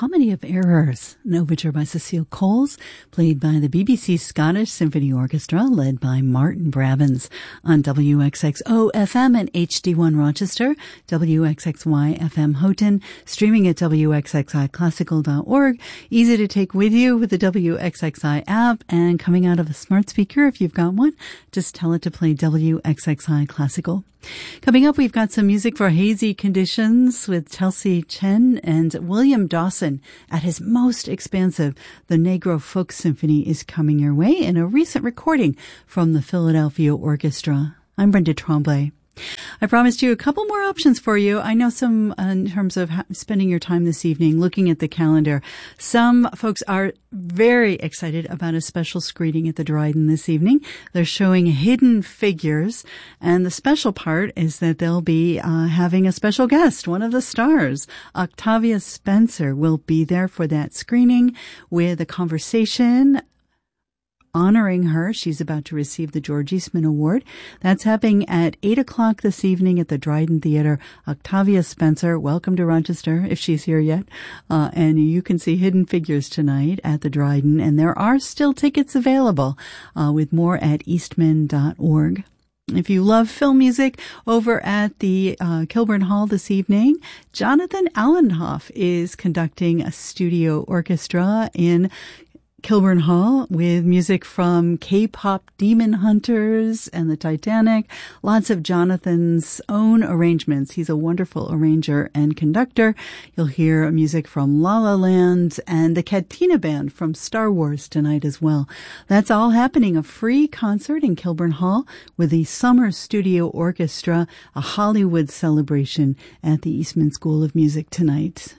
Comedy of Errors, an overture by Cecile Coles, played by the BBC Scottish Symphony Orchestra, led by Martin Bravins, on WXXO FM and HD1 Rochester, WXXY FM Houghton, streaming at WXXIClassical.org, easy to take with you with the WXXI app, and coming out of a smart speaker if you've got one, just tell it to play WXXI Classical. Coming up, we've got some music for hazy conditions with Chelsea Chen and William Dawson at his most expansive. The Negro Folk Symphony is coming your way in a recent recording from the Philadelphia Orchestra. I'm Brenda Tremblay. I promised you a couple more options for you. I know some in terms of spending your time this evening looking at the calendar. Some folks are very excited about a special screening at the Dryden this evening. They're showing Hidden Figures, and the special part is that they'll be having a special guest, one of the stars. Octavia Spencer will be there for that screening with a conversation honoring her. She's about to receive the George Eastman Award. That's happening at 8 o'clock this evening at the Dryden Theater. Octavia Spencer, welcome to Rochester, if she's here yet. And you can see Hidden Figures tonight at the Dryden. And there are still tickets available with more at eastman.org. If you love film music, over at the Kilburn Hall this evening, Jonathan Allenhoff is conducting a studio orchestra in Kilburn Hall with music from K-pop Demon Hunters and the Titanic. Lots of Jonathan's own arrangements. He's a wonderful arranger and conductor. You'll hear music from La La Land and the Katina Band from Star Wars tonight as well. That's all happening. A free concert in Kilburn Hall with the Summer Studio Orchestra, a Hollywood celebration at the Eastman School of Music tonight.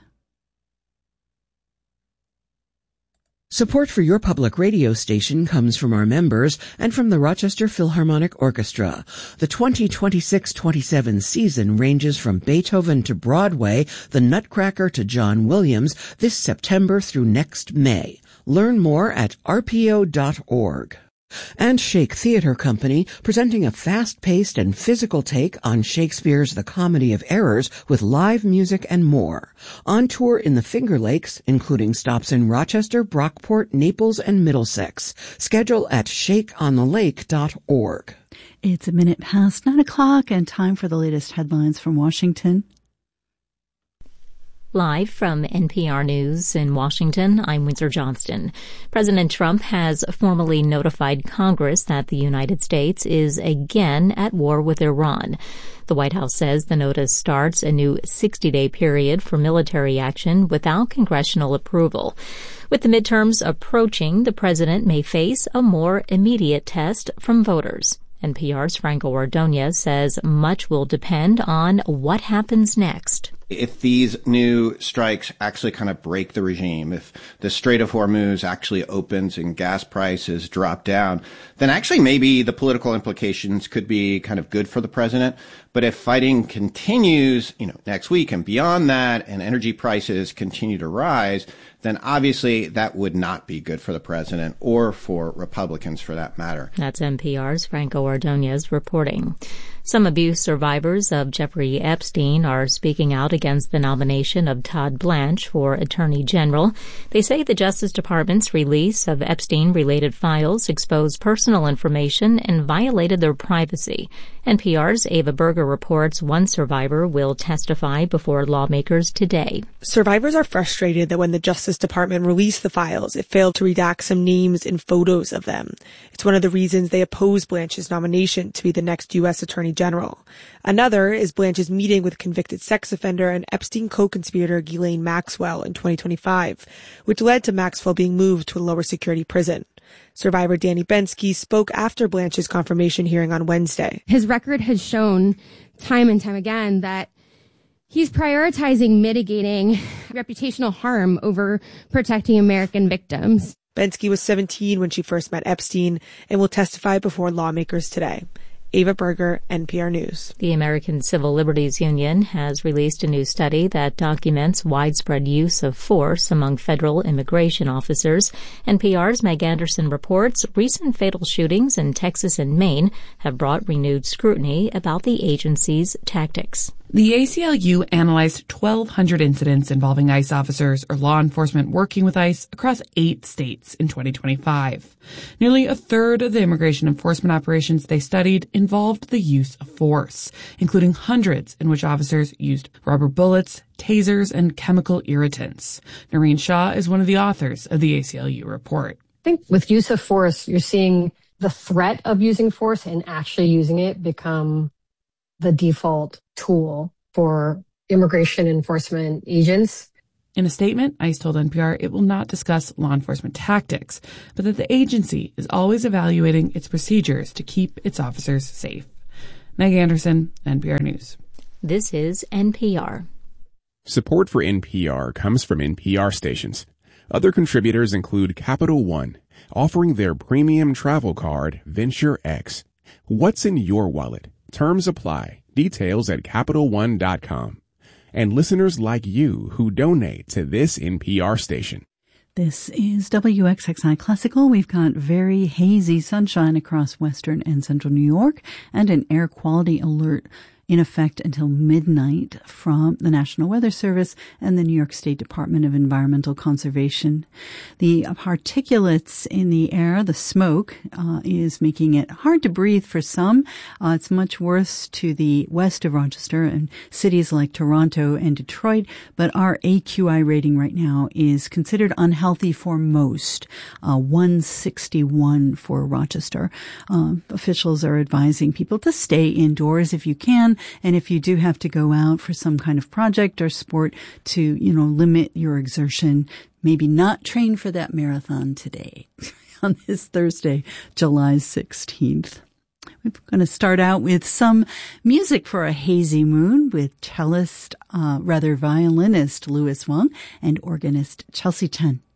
Support for your public radio station comes from our members and from the Rochester Philharmonic Orchestra. The 2026-27 season ranges from Beethoven to Broadway, the Nutcracker to John Williams, this September through next May. Learn more at rpo.org. And Shake Theatre Company, presenting a fast-paced and physical take on Shakespeare's The Comedy of Errors with live music and more. On tour in the Finger Lakes, including stops in Rochester, Brockport, Naples, and Middlesex. Schedule at shakeonthelake.org. It's a minute past 9 o'clock and time for the latest headlines from Washington. Live from NPR News in Washington, I'm Windsor Johnston. President Trump has formally notified Congress that the United States is again at war with Iran. The White House says the notice starts a new 60-day period for military action without congressional approval. With the midterms approaching, the president may face a more immediate test from voters. NPR's Franco Ordonez says much will depend on what happens next. If these new strikes actually kind of break the regime, if the Strait of Hormuz actually opens and gas prices drop down, then actually maybe the political implications could be kind of good for the president. But if fighting continues, next week and beyond that, and energy prices continue to rise, then obviously that would not be good for the president or for Republicans for that matter. That's NPR's Franco Ordonez reporting. Some abuse survivors of Jeffrey Epstein are speaking out against the nomination of Todd Blanche for Attorney General. They say the Justice Department's release of Epstein-related files exposed personal information and violated their privacy. NPR's Ava Berger reports one survivor will testify before lawmakers today. Survivors are frustrated that when the Justice Department released the files, it failed to redact some names and photos of them. It's one of the reasons they oppose Blanche's nomination to be the next U.S. Attorney General. Another is Blanche's meeting with convicted sex offender and Epstein co-conspirator Ghislaine Maxwell in 2025, which led to Maxwell being moved to a lower security prison. Survivor Danny Bensky spoke after Blanche's confirmation hearing on Wednesday. His record has shown time and time again that he's prioritizing mitigating reputational harm over protecting American victims. Bensky was 17 when she first met Epstein and will testify before lawmakers today. Ava Berger, NPR News. The American Civil Liberties Union has released a new study that documents widespread use of force among federal immigration officers. NPR's Meg Anderson reports recent fatal shootings in Texas and Maine have brought renewed scrutiny about the agency's tactics. The ACLU analyzed 1,200 incidents involving ICE officers or law enforcement working with ICE across 8 states in 2025. Nearly a third of the immigration enforcement operations they studied involved the use of force, including hundreds in which officers used rubber bullets, tasers, and chemical irritants. Noreen Shaw is one of the authors of the ACLU report. I think with use of force, you're seeing the threat of using force and actually using it become the default tool for immigration enforcement agents. In a statement, ICE told NPR it will not discuss law enforcement tactics, but that the agency is always evaluating its procedures to keep its officers safe. Meg Anderson, NPR News. This is NPR. Support for NPR comes from NPR stations. Other contributors include Capital One, offering their premium travel card, Venture X. What's in your wallet? Terms apply. Details at CapitalOne.com. And listeners like you who donate to this NPR station. This is WXXI Classical. We've got very hazy sunshine across western and central New York and an air quality alert in effect until midnight from the National Weather Service and the New York State Department of Environmental Conservation. The particulates in the air, the smoke, is making it hard to breathe for some. It's much worse to the west of Rochester and cities like Toronto and Detroit, but our AQI rating right now is considered unhealthy for most, 161 for Rochester. Officials are advising people to stay indoors if you can, and if you do have to go out for some kind of project or sport, to, limit your exertion. Maybe not train for that marathon today on this Thursday, July 16th. We're going to start out with some music for a hazy moon with violinist Louis Wang and organist Chelsea Chen.